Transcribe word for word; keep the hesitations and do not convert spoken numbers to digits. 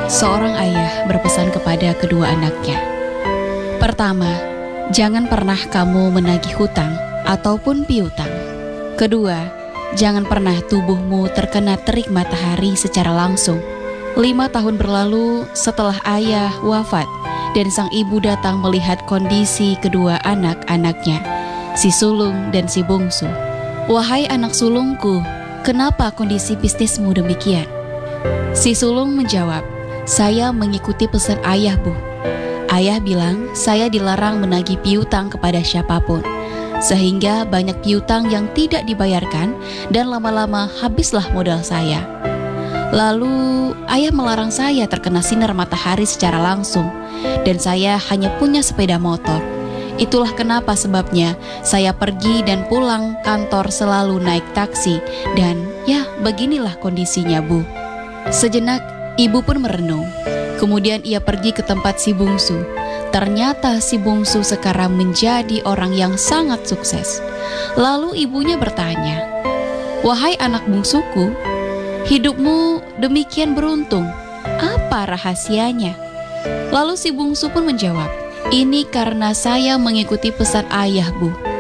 Seorang ayah berpesan kepada kedua anaknya. Pertama, jangan pernah kamu menagih hutang ataupun piutang. Kedua, jangan pernah tubuhmu terkena terik matahari secara langsung. Lima tahun berlalu setelah ayah wafat dan sang ibu datang melihat kondisi kedua anak-anaknya, si sulung dan si bungsu. "Wahai anak sulungku, kenapa kondisi bisnismu demikian?" Si sulung menjawab, "Saya mengikuti pesan ayah, Bu. Ayah bilang saya dilarang menagih piutang kepada siapapun, sehingga banyak piutang yang tidak dibayarkan dan lama-lama habislah modal saya. Lalu ayah melarang saya terkena sinar matahari secara langsung, dan saya hanya punya sepeda motor. Itulah kenapa sebabnya saya pergi dan pulang kantor selalu naik taksi, dan ya beginilah kondisinya, Bu." Sejenak ibu pun merenung. Kemudian ia pergi ke tempat si bungsu. Ternyata si bungsu sekarang menjadi orang yang sangat sukses. Lalu ibunya bertanya, "Wahai anak bungsuku, hidupmu demikian beruntung. Apa rahasianya?" Lalu si bungsu pun menjawab, "Ini karena saya mengikuti pesan ayah, Bu.